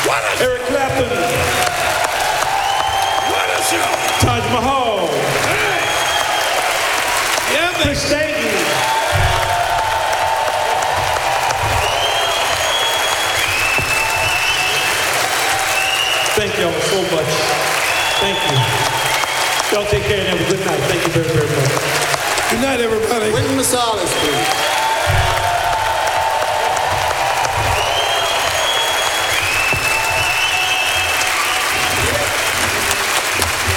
What a Eric Clapton. What a show. Taj Mahal. Hey. Yeah, Chris Stayton. Thank y'all so much. Thank you. Y'all take care and have a good night. Thank you very, very much. Good night, everybody. Wynton Marsalis, please.